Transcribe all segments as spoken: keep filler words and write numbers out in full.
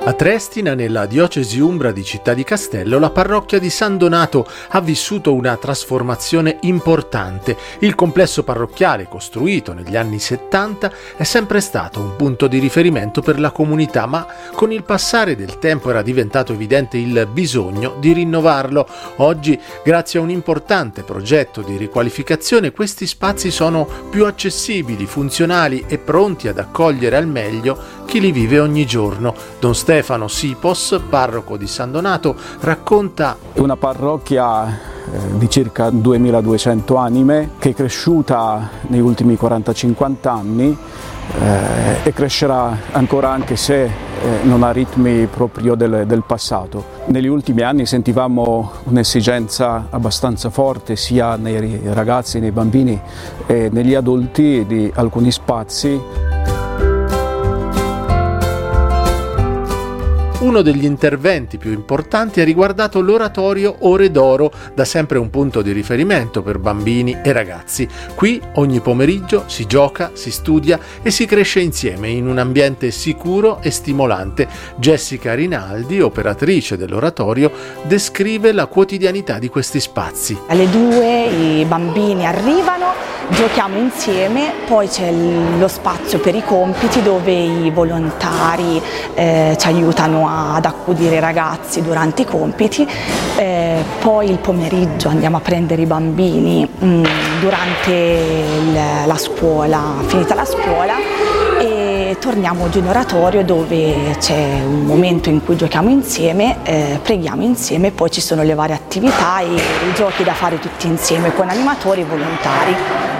A Trestina, nella diocesi umbra di Città di Castello, la parrocchia di San Donato ha vissuto una trasformazione importante. Il complesso parrocchiale, costruito negli anni settanta, è sempre stato un punto di riferimento per la comunità, ma con il passare del tempo era diventato evidente il bisogno di rinnovarlo. Oggi, grazie a un importante progetto di riqualificazione, questi spazi sono più accessibili, funzionali e pronti ad accogliere al meglio chi li vive ogni giorno. Don Stefano Sipos, parroco di San Donato, racconta: è una parrocchia eh, di circa duemiladuecento anime che è cresciuta negli ultimi quaranta cinquanta anni eh, e crescerà ancora, anche se eh, non ha ritmi proprio del, del passato. Negli ultimi anni sentivamo un'esigenza abbastanza forte sia nei ragazzi, nei bambini e negli adulti di alcuni spazi. Uno degli interventi più importanti ha riguardato l'oratorio Ore d'Oro, da sempre un punto di riferimento per bambini e ragazzi. Qui ogni pomeriggio si gioca, si studia e si cresce insieme in un ambiente sicuro e stimolante. Jessica Rinaldi, operatrice dell'oratorio, descrive la quotidianità di questi spazi. Alle due i bambini arrivano, giochiamo insieme, poi c'è lo spazio per i compiti dove i volontari eh, ci aiutano ad accudire i ragazzi durante i compiti, eh, poi il pomeriggio andiamo a prendere i bambini mh, durante il, la scuola, finita la scuola, e torniamo giù in oratorio dove c'è un momento in cui giochiamo insieme, eh, preghiamo insieme, poi ci sono le varie attività e i giochi da fare tutti insieme con animatori e volontari.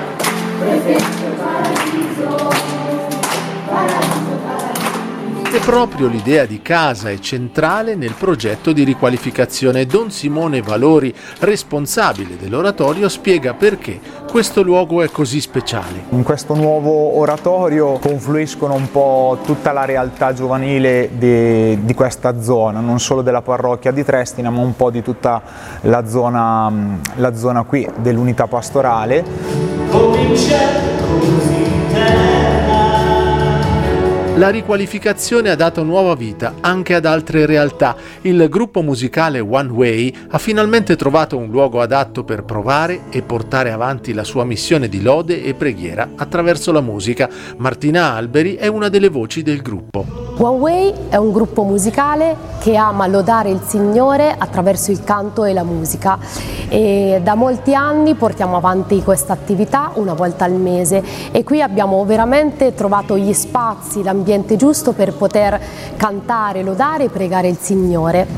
E proprio l'idea di casa è centrale nel progetto di riqualificazione. Don Simone Valori, responsabile dell'oratorio, spiega perché questo luogo è così speciale. In questo nuovo oratorio confluiscono un po' tutta la realtà giovanile di, di questa zona, non solo della parrocchia di Trestina, ma un po' di tutta la zona, la zona qui dell'unità pastorale. La riqualificazione ha dato nuova vita anche ad altre realtà. Il gruppo musicale One Way ha finalmente trovato un luogo adatto per provare e portare avanti la sua missione di lode e preghiera attraverso la musica. Martina Alberi è una delle voci del gruppo. One Way è un gruppo musicale che ama lodare il Signore attraverso il canto e la musica, e da molti anni portiamo avanti questa attività una volta al mese, e qui abbiamo veramente trovato gli spazi, l'ambiente giusto per poter cantare, lodare e pregare il Signore.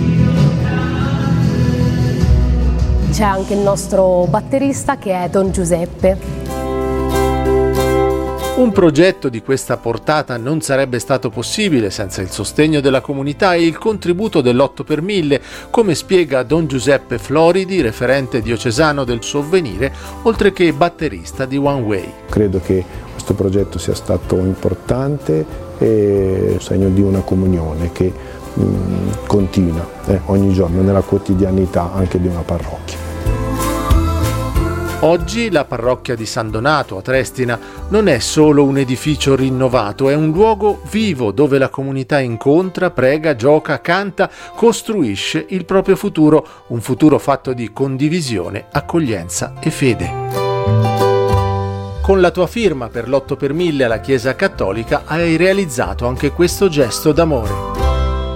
C'è anche il nostro batterista che è Don Giuseppe. Un progetto di questa portata non sarebbe stato possibile senza il sostegno della comunità e il contributo dell'otto per mille, come spiega Don Giuseppe Floridi, referente diocesano del Sovvenire, oltre che batterista di One Way. Credo che questo progetto sia stato importante e segno di una comunione che mh, continua eh, ogni giorno nella quotidianità anche di una parrocchia. Oggi la parrocchia di San Donato a Trestina non è solo un edificio rinnovato, è un luogo vivo dove la comunità incontra, prega, gioca, canta, costruisce il proprio futuro, un futuro fatto di condivisione, accoglienza e fede. Con la tua firma per l'otto per mille alla Chiesa Cattolica hai realizzato anche questo gesto d'amore.